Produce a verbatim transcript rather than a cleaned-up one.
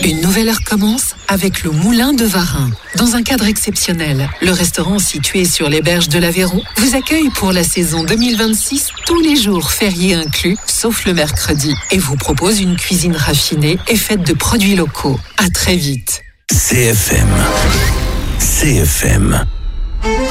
Une nouvelle heure commence avec le Moulin de Varin. Dans un cadre exceptionnel, le restaurant situé sur les berges de l'Aveyron vous accueille pour la saison deux mille vingt-six, tous les jours fériés inclus, sauf le mercredi, et vous propose une cuisine raffinée et faite de produits locaux. À très vite. C F M. C F M.